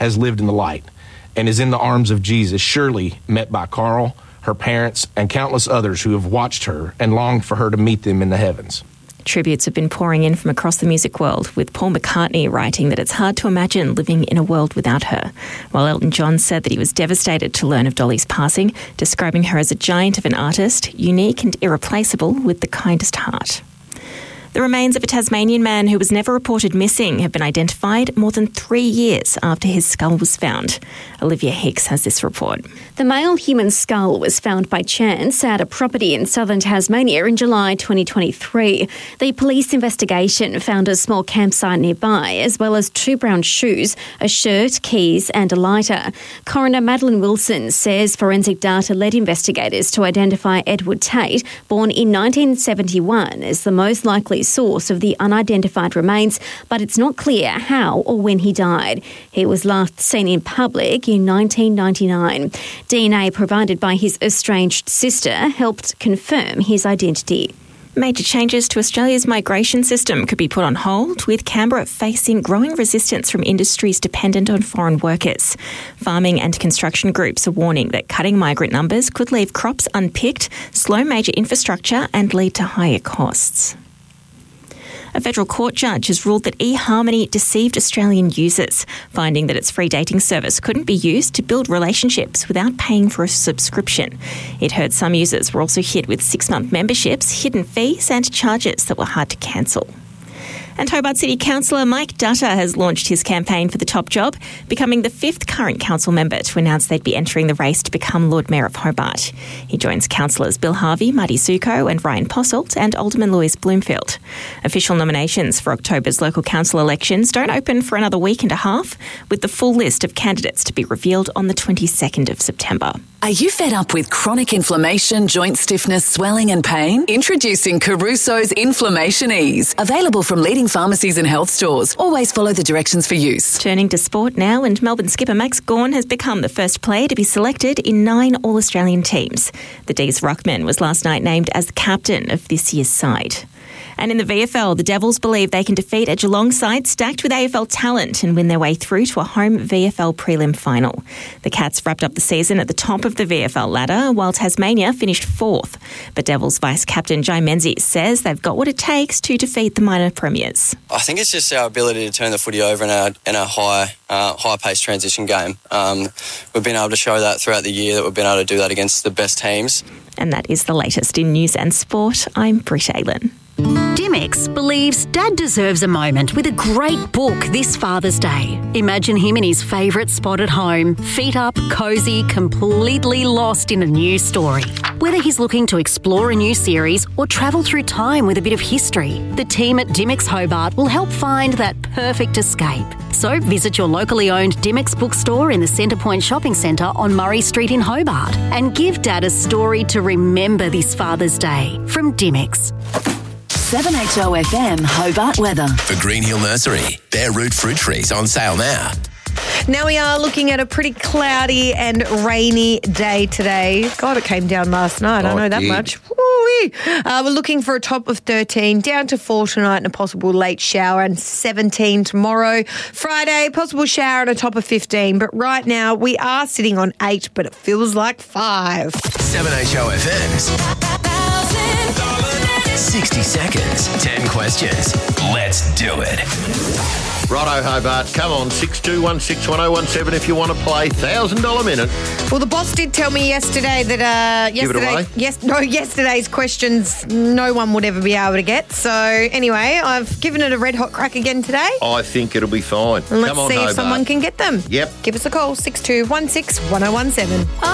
has lived in the light and is in the arms of Jesus, surely met by Carl, her parents, and countless others who have watched her and longed for her to meet them in the heavens. Tributes have been pouring in from across the music world, with Paul McCartney writing that it's hard to imagine living in a world without her, while Elton John said that he was devastated to learn of Dolly's passing, describing her as a giant of an artist, unique and irreplaceable, with the kindest heart. The remains of a Tasmanian man who was never reported missing have been identified more than 3 years after his skull was found. Olivia Hicks has this report. The male human skull was found by chance at a property in southern Tasmania in July 2023. The police investigation found a small campsite nearby, as well as 2 brown shoes, a shirt, keys and a lighter. Coroner Madeline Wilson says forensic data led investigators to identify Edward Tate, born in 1971, as the most likely source of the unidentified remains, but it's not clear how or when he died. He was last seen in public in 1999. DNA provided by his estranged sister helped confirm his identity. Major changes to Australia's migration system could be put on hold, with Canberra facing growing resistance from industries dependent on foreign workers. Farming and construction groups are warning that cutting migrant numbers could leave crops unpicked, slow major infrastructure and lead to higher costs. A federal court judge has ruled that eHarmony deceived Australian users, finding that its free dating service couldn't be used to build relationships without paying for a subscription. It heard some users were also hit with 6-month memberships, hidden fees and charges that were hard to cancel. And Hobart City Councillor Mike Dutta has launched his campaign for the top job, becoming the 5th current council member to announce they'd be entering the race to become Lord Mayor of Hobart. He joins councillors Bill Harvey, Marty Suko and Ryan Posselt and Alderman Louise Bloomfield. Official nominations for October's local council elections don't open for another week and a half, with the full list of candidates to be revealed on the 22nd of September. Are you fed up with chronic inflammation, joint stiffness, swelling and pain? Introducing Caruso's Inflammation Ease. Available from leading pharmacies and health stores. Always follow the directions for use. Turning to sport now, and Melbourne skipper Max Gawn has become the first player to be selected in 9 All-Australian teams. The D's ruckman was last night named as the captain of this year's side. And in the VFL, the Devils believe they can defeat a Geelong side stacked with AFL talent and win their way through to a home VFL prelim final. The Cats wrapped up the season at the top of the VFL ladder, while Tasmania finished 4th. But Devils vice-captain Jai Menzies says they've got what it takes to defeat the minor premiers. I think it's just our ability to turn the footy over in a high-paced transition game. We've been able to show that throughout the year, that we've been able to do that against the best teams. And that is the latest in news and sport. I'm Britt Aylen. Dimmicks believes Dad deserves a moment with a great book this Father's Day. Imagine him in his favourite spot at home, feet up, cosy, completely lost in a new story. Whether he's looking to explore a new series or travel through time with a bit of history, the team at Dimmicks Hobart will help find that perfect escape. So visit your locally owned Dimmicks bookstore in the Centrepoint Shopping Centre on Murray Street in Hobart and give Dad a story to remember this Father's Day from Dimmicks. 7HOFM Hobart weather. For Green Hill Nursery, bare root fruit trees on sale now. Now we are looking at a pretty cloudy and rainy day today. God, it came down last night. I know that much. Woo-wee. We're looking for a top of 13, down to 4 tonight and a possible late shower, and 17 tomorrow. Friday, possible shower and a top of 15. But right now we are sitting on 8, but it feels like 5. 7HOFM's 60 seconds, 10 questions. Let's do it. Righto, Hobart. Come on, 62161017 if you want to play $1,000 minute. Well, the boss did tell me yesterday that Give it away? yesterday's questions no one would ever be able to get. So anyway, I've given it a red hot crack again today. I think it'll be fine. And let's Come on, see Hobart. if someone can get them. Yep. Give us a call, 62161017.